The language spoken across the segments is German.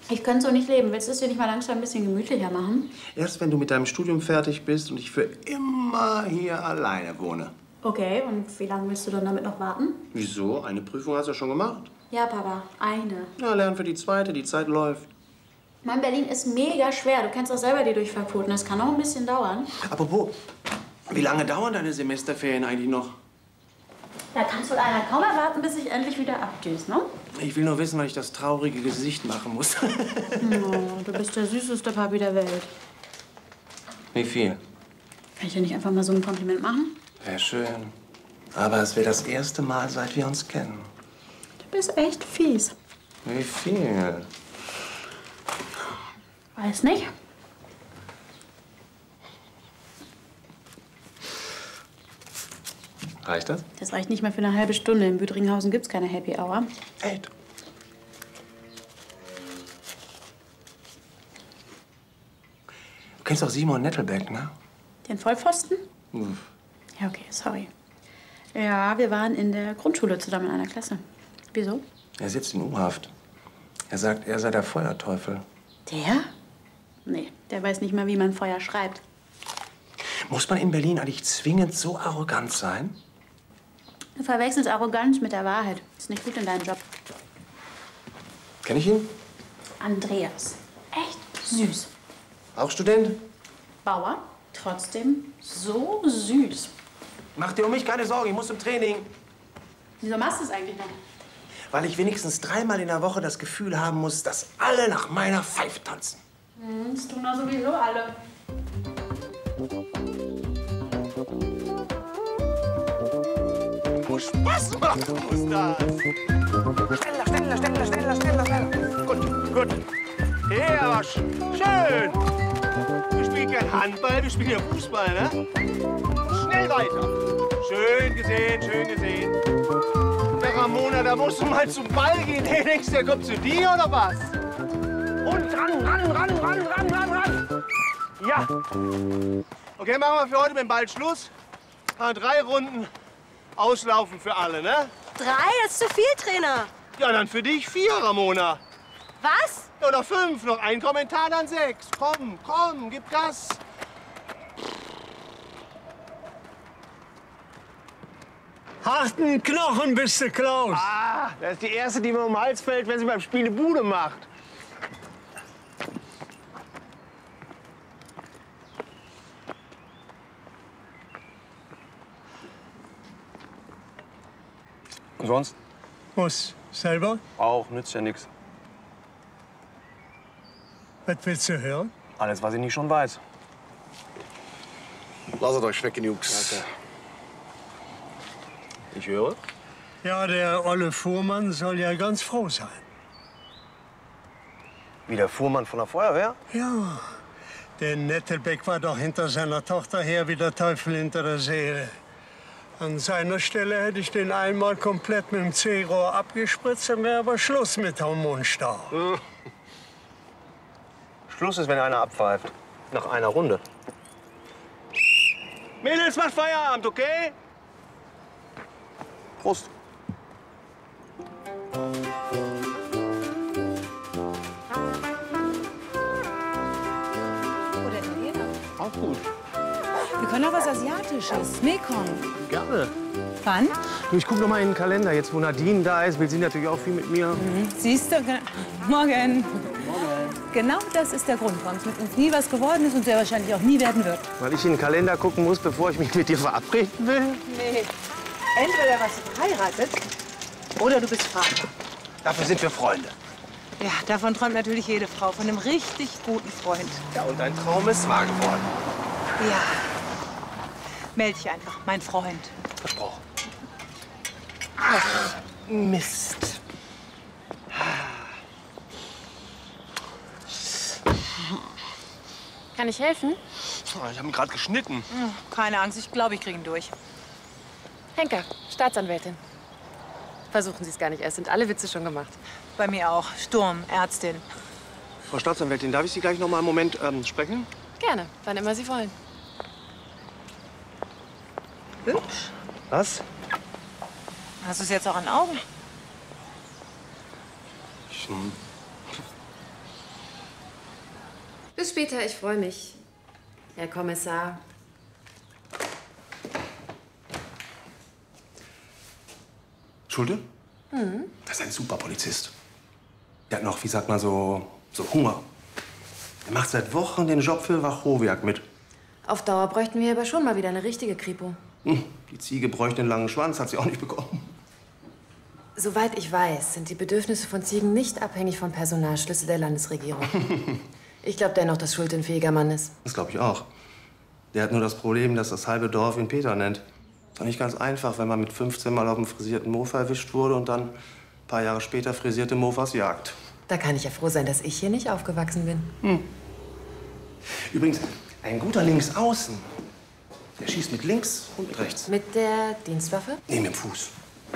Ich könnte so nicht leben. Willst du es dir nicht mal langsam ein bisschen gemütlicher machen? Erst wenn du mit deinem Studium fertig bist und ich für immer hier alleine wohne. Okay, und wie lange willst du dann damit noch warten? Wieso? Eine Prüfung hast du schon gemacht. Ja, Papa, eine. Ja, lern für die zweite, die Zeit läuft. Mann, Berlin ist mega schwer. Du kennst doch selber die Durchfallquoten. Das kann auch ein bisschen dauern. Apropos, wie lange dauern deine Semesterferien eigentlich noch? Da kannst wohl einer kaum erwarten, bis ich endlich wieder abdüse, ne? Ich will nur wissen, wann ich das traurige Gesicht machen muss. Oh, du bist der süßeste Papi der Welt. Wie viel? Kann ich dir nicht einfach mal so ein Kompliment machen? Wäre schön. Aber es wäre das erste Mal, seit wir uns kennen. Du bist echt fies. Wie viel? Weiß nicht. Reicht das? Das reicht nicht mal für eine halbe Stunde. In Büdringhausen gibt's keine Happy Hour. Ey. Du kennst doch Simon Nettelbeck, ne? Den Vollpfosten? Uff. Ja, okay, sorry. Ja, wir waren in der Grundschule zusammen in einer Klasse. Wieso? Er sitzt in U-Haft. Er sagt, er sei der Feuerteufel. Der? Nee, der weiß nicht mal, wie man Feuer schreibt. Muss man in Berlin eigentlich zwingend so arrogant sein? Du verwechselst Arroganz mit der Wahrheit. Ist nicht gut in deinem Job. Kenn ich ihn? Andreas. Echt süß. Auch Student? Bauer. Trotzdem so süß. Mach dir um mich keine Sorgen, ich muss zum Training. Wieso machst du es eigentlich noch? Weil ich wenigstens 3-mal in der Woche das Gefühl haben muss, dass alle nach meiner Pfeife tanzen. Das tun doch sowieso alle. Muss Spaß machen, muss das. Schneller. Gut. Ja, aber schön. Wir spielen kein Handball, wir spielen ja Fußball, ne? Schnell weiter. Schön gesehen. Der Ramona, da musst du mal zum Ball gehen. Hey, denkst du, der kommt zu dir oder was? Und ran. Ja. Okay, machen wir für heute mit dem Ball Schluss. 3 Runden auslaufen für alle, ne? 3? Das ist zu viel, Trainer. Ja, dann für dich 4, Ramona. Was? Oder 5, noch ein Kommentar, dann 6. Komm, gib Gas. Harten Knochen bist du, Klaus. Ah, das ist die erste, die mir um den Hals fällt, wenn sie beim Spiel eine Bude macht. Und sonst? Was? Selber? Auch, nützt ja nichts. Was willst du hören? Alles, was ich nicht schon weiß. Lasst euch schmecken, Jungs. Danke. Ich höre. Ja, der olle Fuhrmann soll ja ganz froh sein. Wie der Fuhrmann von der Feuerwehr? Ja, der Nettelbeck war doch hinter seiner Tochter her wie der Teufel hinter der Seele. An seiner Stelle hätte ich den einmal komplett mit dem C-Rohr abgespritzt, dann wäre aber Schluss mit Hormonstau. Schluss ist, wenn einer abpfeift. Nach einer Runde. Mädels, macht Feierabend, okay? Prost. Wo denn hin? Auch gut. Wir können auch was Asiatisches. Mekong. Gerne. Wann? Du, ich guck noch mal in den Kalender. Jetzt, wo Nadine da ist, will sie natürlich auch viel mit mir. Siehst du? Morgen. Genau das ist der Grund, warum es mit uns nie was geworden ist und sehr wahrscheinlich auch nie werden wird. Weil ich in den Kalender gucken muss, bevor ich mich mit dir verabreden will? Nee. Entweder warst du verheiratet oder du bist Vater. Dafür sind wir Freunde. Ja, davon träumt natürlich jede Frau, von einem richtig guten Freund. Ja, und dein Traum ist wahr geworden. Ja. Meld dich einfach, mein Freund. Versprochen. Ach, Mist. Kann ich helfen? Ich habe ihn gerade geschnitten. Keine Angst, ich glaube, ich kriege ihn durch. Henker, Staatsanwältin. Versuchen Sie es gar nicht erst. Sind alle Witze schon gemacht. Bei mir auch. Sturm, Ärztin. Frau Staatsanwältin, darf ich Sie gleich noch mal einen Moment sprechen? Gerne, wann immer Sie wollen. Hübsch. Was? Hast du es jetzt auch an Augen? Bis später, ich freue mich. Herr Kommissar. Schulte? Mhm. Das ist ein super Polizist. Der hat noch, wie sagt man, so Hunger. Er macht seit Wochen den Job für Wachowiak mit. Auf Dauer bräuchten wir aber schon mal wieder eine richtige Kripo. Die Ziege bräuchte einen langen Schwanz, hat sie auch nicht bekommen. Soweit ich weiß, sind die Bedürfnisse von Ziegen nicht abhängig vom Personalschlüssel der Landesregierung. Ich glaube dennoch, dass Schulte ein fähiger Mann ist. Das glaube ich auch. Der hat nur das Problem, dass das halbe Dorf ihn Peter nennt. Ist doch nicht ganz einfach, wenn man mit 15 Mal auf dem frisierten Mofa erwischt wurde und dann ein paar Jahre später frisierte Mofas jagt. Da kann ich ja froh sein, dass ich hier nicht aufgewachsen bin. Übrigens, ein guter Linksaußen, der schießt mit links und mit rechts. Mit der Dienstwaffe? Nee, mit dem Fuß.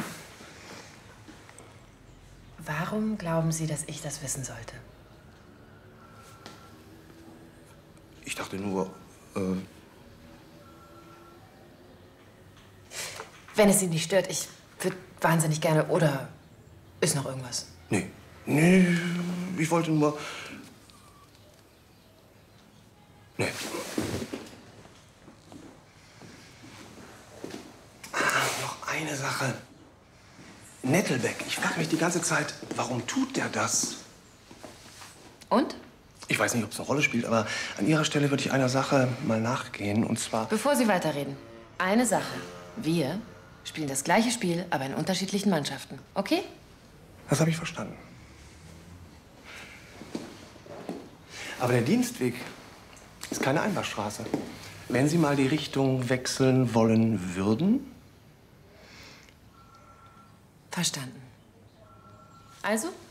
Warum glauben Sie, dass ich das wissen sollte? Ich dachte nur, Wenn es Sie nicht stört, ich würde wahnsinnig gerne. Oder ist noch irgendwas? Nee, ich wollte nur... Nee. Noch eine Sache. Nettelbeck, ich frage mich die ganze Zeit, warum tut der das? Und? Ich weiß nicht, ob es eine Rolle spielt, aber an Ihrer Stelle würde ich einer Sache mal nachgehen, und zwar... Bevor Sie weiterreden, eine Sache. Wir spielen das gleiche Spiel, aber in unterschiedlichen Mannschaften. Okay? Das habe ich verstanden. Aber der Dienstweg ist keine Einbahnstraße. Wenn Sie mal die Richtung wechseln wollen würden... Verstanden. Also,